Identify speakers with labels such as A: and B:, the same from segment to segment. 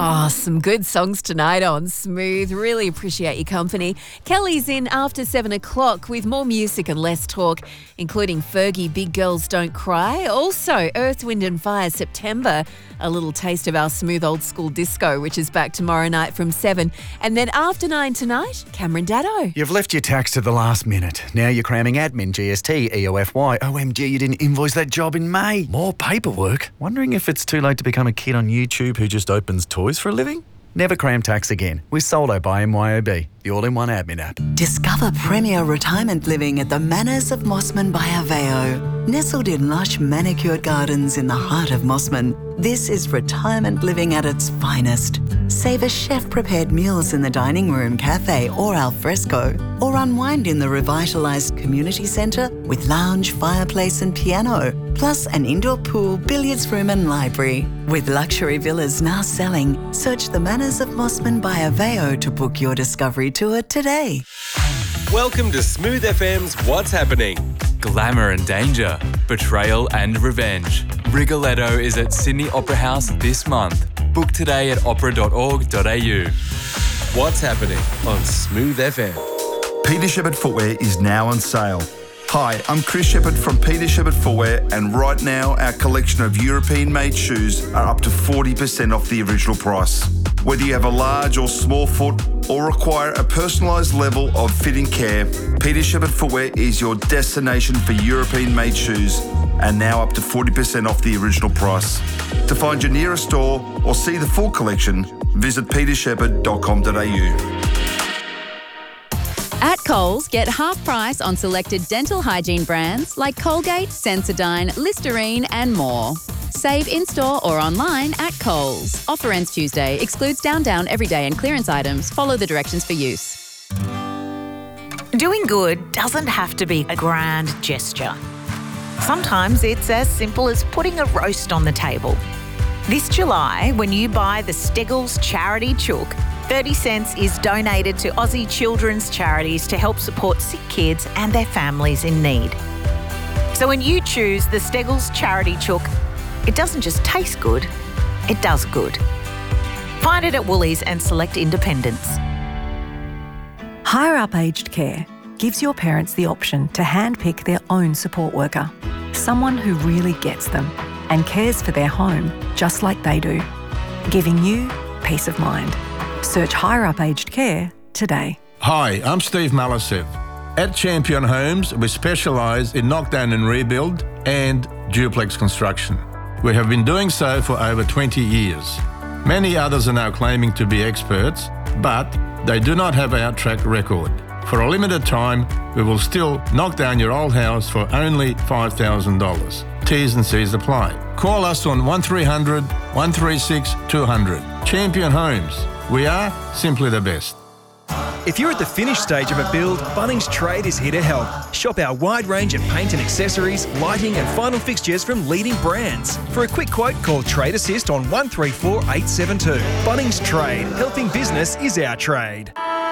A: Oh, some good songs tonight on Smooth. Really appreciate your company. Kelly's in after 7 o'clock with more music and less talk, including Fergie, Big Girls Don't Cry. Also, Earth, Wind and Fire, September. A little taste of our smooth old school disco, which is back tomorrow night from 7. And then after 9 tonight, Cameron Daddo.
B: You've left your tax to the last minute. Now you're cramming admin, GST, EOFY. OMG, you didn't invoice that job in May. More paperwork. Wondering if it's too late to become a kid on YouTube who just opens toys for a living? Never cram tax again with Soldo by MYOB, the all-in-one admin app.
C: Discover premier retirement living at the Manors of Mossman by Aveo. Nestled in lush manicured gardens in the heart of Mossman, this is retirement living at its finest. Savour chef-prepared meals in the dining room, cafe or alfresco, or unwind in the revitalised community centre with lounge, fireplace and piano, plus an indoor pool, billiards room and library. With luxury villas now selling, search the Manors of Mossman by Aveo to book your discovery tour today.
D: Welcome to Smooth FM's What's Happening.
E: Glamour and danger, betrayal and revenge. Rigoletto is at Sydney Opera House this month. Book today at opera.org.au.
D: What's Happening on Smooth FM.
F: Peter Shepard Footwear is now on sale. Hi, I'm Chris Shepard from Peter Shepard Footwear, and right now our collection of European-made shoes are up to 40% off the original price. Whether you have a large or small foot or require a personalised level of fitting care, Peter Shepard Footwear is your destination for European-made shoes, and now up to 40% off the original price. To find your nearest store or see the full collection, visit petershepard.com.au.
G: At Coles, get half price on selected dental hygiene brands like Colgate, Sensodyne, Listerine and more. Save in-store or online at Coles. Offer ends Tuesday. Excludes down, everyday and clearance items. Follow the directions for use.
H: Doing good doesn't have to be a grand gesture. Sometimes it's as simple as putting a roast on the table. This July, when you buy the Steggles Charity Chook, 30 cents is donated to Aussie children's charities to help support sick kids and their families in need. So when you choose the Steggles Charity Chook, it doesn't just taste good, it does good. Find it at Woolies and select independents.
I: Higher Up Aged Care gives your parents the option to handpick their own support worker, someone who really gets them and cares for their home just like they do, giving you peace of mind. Search Higher Up Aged Care today.
J: Hi, I'm Steve Malisev. At Champion Homes, we specialise in knockdown and rebuild and duplex construction. We have been doing so for over 20 years. Many others are now claiming to be experts, but they do not have our track record. For a limited time, we will still knock down your old house for only $5,000. T's and C's apply. Call us on 1300 136 200. Champion Homes. We are simply the best.
K: If you're at the finished stage of a build, Bunnings Trade is here to help. Shop our wide range of paint and accessories, lighting and final fixtures from leading brands. For a quick quote, call Trade Assist on 134 872. Bunnings Trade. Helping business is our trade.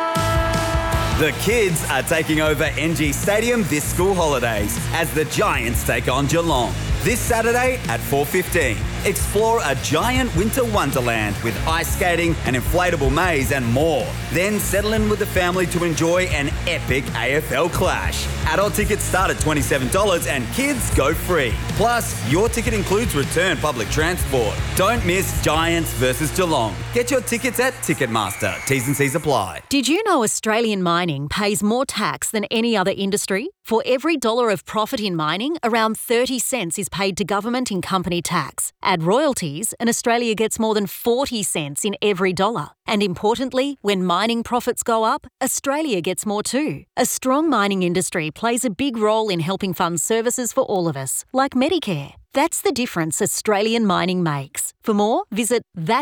L: The kids are taking over NG Stadium this school holidays as the Giants take on Geelong. This Saturday at 4:15. Explore a giant winter wonderland with ice skating, an inflatable maze and more. Then settle in with the family to enjoy an epic AFL clash. Adult tickets start at $27 and kids go free. Plus, your ticket includes return public transport. Don't miss Giants versus Geelong. Get your tickets at Ticketmaster. T's and C's apply.
M: Did you know Australian mining pays more tax than any other industry? For every dollar of profit in mining, around 30 cents is paid to government in company tax. Add royalties and Australia gets more than 40 cents in every dollar. And importantly, when mining profits go up, Australia gets more too. A strong mining industry plays a big role in helping fund services for all of us, like Medicare. That's the difference Australian mining makes. For more, visit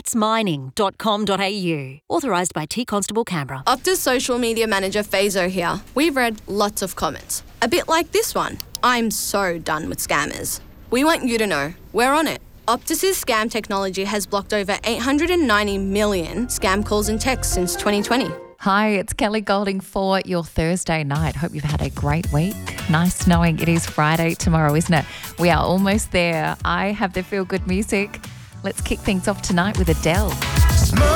M: thatsmining.com.au. Authorised by T Constable Canberra.
N: Optus social media manager Fazo here. We've read lots of comments. A bit like this one. I'm so done with scammers. We want you to know, we're on it. Optus's scam technology has blocked over 890 million scam calls and texts since 2020.
O: Hi, it's Kelly Golding for your Thursday night. Hope you've had a great week. Nice knowing it is Friday tomorrow, isn't it? We are almost there. I have the feel-good music. Let's kick things off tonight with Adele.